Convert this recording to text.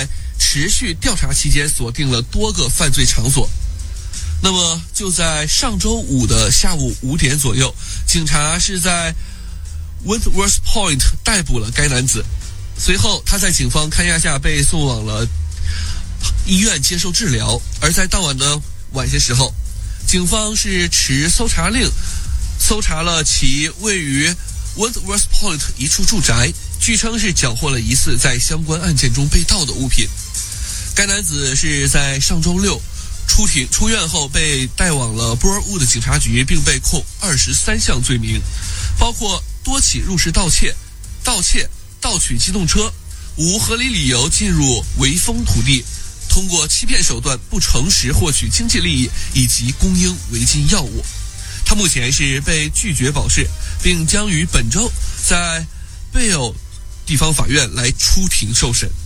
在持续调查期间锁定了多个犯罪场所。那么就在上周五的下午5点左右，警察是在 Wentworth Point 逮捕了该男子。随后他在警方看押下被送往了医院接受治疗。而在当晚的晚些时候，警方是持搜查令搜查了其位于 Wentworth Point 一处住宅，据称是缴获了疑似在相关案件中被盗的物品。该男子是在上周六出院后被带往了波尔乌的警察局，并被控23项罪名，包括多起入室盗窃、盗取机动车、无合理理由进入围封土地、通过欺骗手段不诚实获取经济利益以及供应违禁药物。他目前是被拒绝保释，并将于本周在贝尔地方法院来出庭受审。